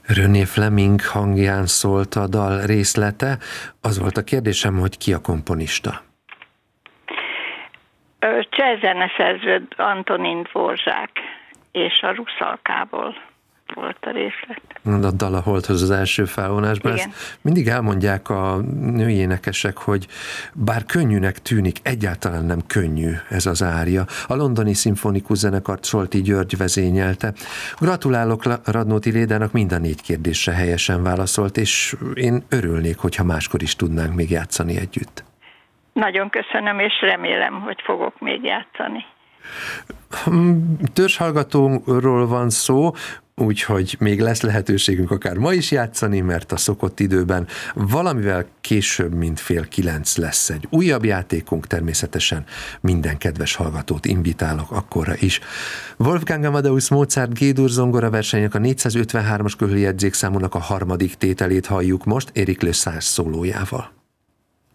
René Fleming hangján szólt a dal részlete. Az volt a kérdésem, hogy ki a komponista? Csehzeneszerző Antonin Dvorzsák és a Ruszalkából volt a részlet. A dal a Holdhoz az első felvonásban. Ezt mindig elmondják a női énekesek, hogy bár könnyűnek tűnik, egyáltalán nem könnyű ez az ária. A Londoni Szimfonikus Zenekart Solti György vezényelte. Gratulálok Radnóti Lédának, mind a 4 kérdésre helyesen válaszolt, és én örülnék, hogyha máskor is tudnánk még játszani együtt. Nagyon köszönöm, és remélem, hogy fogok még játszani. Törzshallgatóról van szó, úgyhogy még lesz lehetőségünk akár ma is játszani, mert a szokott időben valamivel később, mint 8:30 lesz egy újabb játékunk, természetesen minden kedves hallgatót invitálok akkorra is. Wolfgang Amadeus Mozart G-dur zongora versenynek a 453-as körüli jegyzékszámúnak a 3. tételét halljuk most Eric Lessard szólójával.